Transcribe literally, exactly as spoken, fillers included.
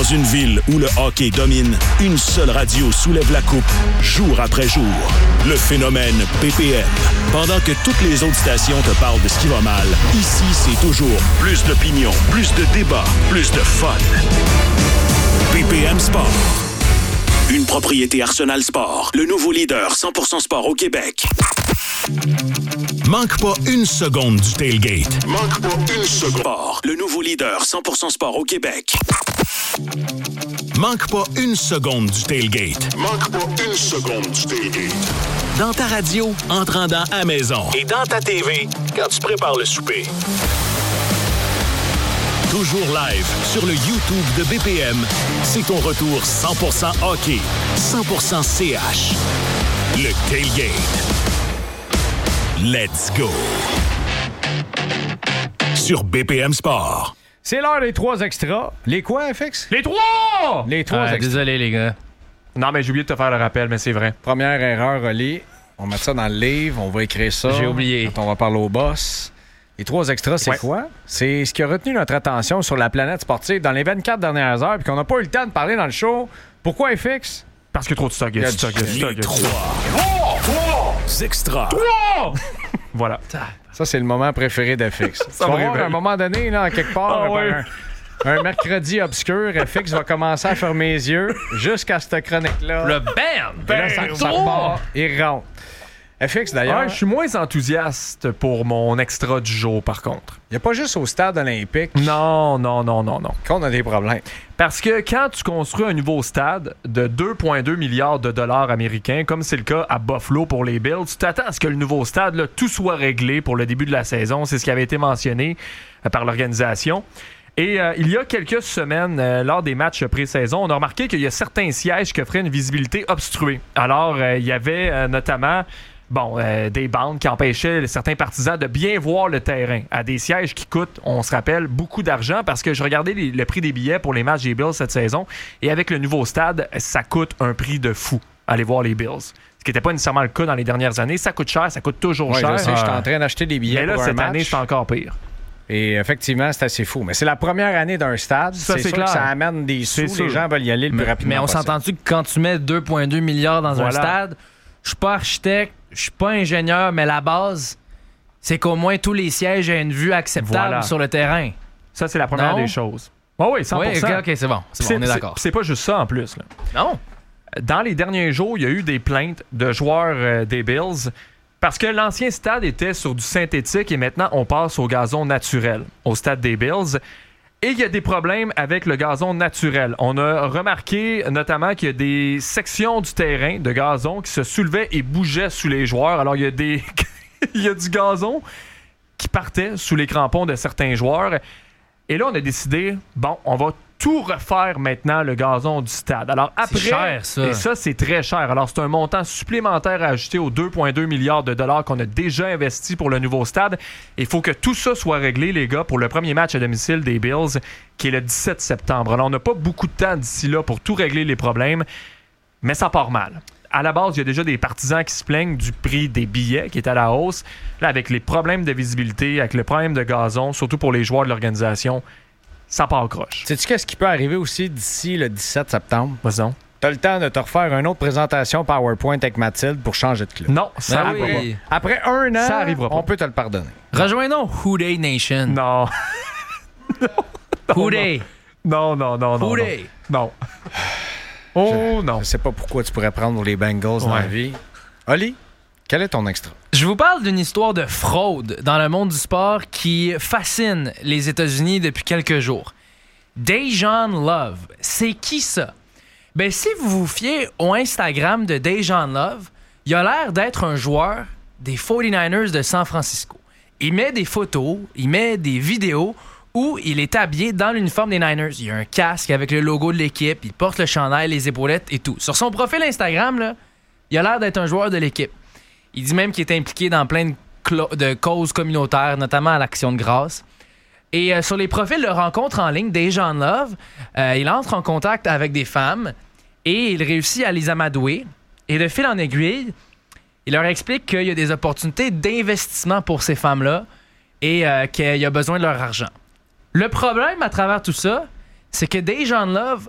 une ville où le hockey domine, une seule radio soulève la coupe, jour après jour. Le phénomène B P M. Pendant que toutes les autres stations te parlent de ce qui va mal, ici, c'est toujours plus d'opinion, plus de débats, plus de fun. B P M Sport. Une propriété Arsenal Sport, le nouveau leader cent pour cent sport au Québec. Manque pas une seconde du tailgate. Manque pas une seconde. Sport, le nouveau leader cent pour cent sport au Québec. Manque pas une seconde du tailgate. Manque pas une seconde du tailgate. Dans ta radio, en te rendant à la maison. Et dans ta T V, quand tu prépares le souper. Toujours live sur le YouTube de B P M, c'est ton retour cent pour cent hockey, cent pour cent C H. Le tailgate. Let's go. Sur B P M Sport. C'est l'heure des trois extras. Les quoi, F X? Les trois! Les trois euh, extras. Désolé, les gars. Non, mais j'ai oublié de te faire le rappel, mais c'est vrai. Première erreur, Oli. On met ça dans le livre, on va écrire ça. J'ai oublié. Quand on va parler au boss. Les trois extras, c'est ouais. quoi? C'est ce qui a retenu notre attention sur la planète sportive dans les vingt-quatre dernières heures, puis qu'on n'a pas eu le temps de parler dans le show. Pourquoi, F X? Parce que trop de stock. Il y a du stock. Il y a du stock. Les trois. Trois extras. Trois! Voilà. Ça, c'est le moment préféré d'F X. Ça tu vas me voir, réveille. à un moment donné, là, quelque part, Ah ouais. un, un mercredi obscur, F X va commencer à fermer les yeux jusqu'à cette chronique-là. Le bam! Et là, ça, ça repart, il rentre. F X, d'ailleurs, Ouais, je suis moins enthousiaste pour mon extra du jour, par contre. il n'y a pas juste au stade olympique Non, non, non, non, non. qu'on a des problèmes. Parce que quand tu construis un nouveau stade de deux virgule deux milliards de dollars américains, comme c'est le cas à Buffalo pour les Bills, tu t'attends à ce que le nouveau stade, là, tout soit réglé pour le début de la saison. C'est ce qui avait été mentionné euh, par l'organisation. Et euh, il y a quelques semaines, euh, lors des matchs pré-saison, on a remarqué qu'il y a certains sièges qui offraient une visibilité obstruée. Alors, euh, il y avait euh, notamment... Bon, euh, des bandes qui empêchaient certains partisans de bien voir le terrain à des sièges qui coûtent, on se rappelle, beaucoup d'argent parce que je regardais les, le prix des billets pour les matchs des Bills cette saison et avec le nouveau stade, ça coûte un prix de fou aller voir les Bills. Ce qui n'était pas nécessairement le cas dans les dernières années. Ça coûte cher, ça coûte toujours Ouais, cher. je sais, je suis en train d'acheter des billets Mais là, pour un cette match. année, c'est encore pire. Et effectivement, c'est assez fou. Mais c'est la première année d'un stade. Ça, c'est c'est sûr clair. que ça amène des sous. C'est Les sûr. gens veulent y aller le plus Mais, rapidement mais on possible. s'entend-tu que quand tu mets deux virgule deux milliards dans Voilà. un stade, je suis pas architecte, je suis pas ingénieur, mais la base, c'est qu'au moins tous les sièges aient une vue acceptable Voilà. sur le terrain. Ça, c'est la première Non. des choses. Oui, oui, cent pour cent. Oui, ok, ok, c'est bon. C'est bon, on est d'accord. C'est pas juste ça en plus. Là. Non? Dans les derniers jours, il y a eu des plaintes de joueurs euh, des Bills parce que l'ancien stade était sur du synthétique et maintenant on passe au gazon naturel au stade des Bills. Et il y a des problèmes avec le gazon naturel. On a remarqué notamment qu'il y a des sections du terrain de gazon qui se soulevaient et bougeaient sous les joueurs. Alors il y a des il y a du gazon qui partait sous les crampons de certains joueurs. Et là, on a décidé, bon, on va tout refaire maintenant, le gazon du stade. Alors après, C'est cher, ça. et ça, c'est très cher. Alors, c'est un montant supplémentaire à ajouter aux deux virgule deux milliards de dollars qu'on a déjà investi pour le nouveau stade. Il faut que tout ça soit réglé, les gars, pour le premier match à domicile des Bills, qui est le dix-sept septembre. Alors, on n'a pas beaucoup de temps d'ici là pour tout régler les problèmes, mais ça part mal. À la base, il y a déjà des partisans qui se plaignent du prix des billets qui est à la hausse. Là, avec les problèmes de visibilité, avec le problème de gazon, surtout pour les joueurs de l'organisation, ça part croche. Sais-tu qu'est-ce qui peut arriver aussi d'ici le dix-sept septembre? Vas-y donc. T'as le temps de te refaire une autre présentation PowerPoint avec Mathilde pour changer de club. Non, ça Ben arrivera oui. Après un an, Ça arrivera pas. on peut te le pardonner. Rejoignons Houday Nation. pas. Non. Houday. Non, non, non, non. Houday. Non. Oh, non. Je sais pas pourquoi tu pourrais prendre les Bengals dans Ouais. la vie. Oli, quel est ton extra? Je vous parle d'une histoire de fraude dans le monde du sport qui fascine les États-Unis depuis quelques jours. Dejan Love, c'est qui ça? Ben, si vous vous fiez au Instagram de Dejan Love, il a l'air d'être un joueur des forty-niners de San Francisco. Il met des photos, il met des vidéos où il est habillé dans l'uniforme des Niners. Il a un casque avec le logo de l'équipe, il porte le chandail, les épaulettes et tout. Sur son profil Instagram, là, il a l'air d'être un joueur de l'équipe. Il dit même qu'il est impliqué dans plein de, clo- de causes communautaires, notamment à l'Action de grâce. Et euh, sur les profils de rencontres en ligne, Dejan Love, euh, il entre en contact avec des femmes et il réussit à les amadouer. Et de fil en aiguille, il leur explique qu'il y a des opportunités d'investissement pour ces femmes-là et euh, qu'il y a besoin de leur argent. Le problème à travers tout ça, c'est que Dejan Love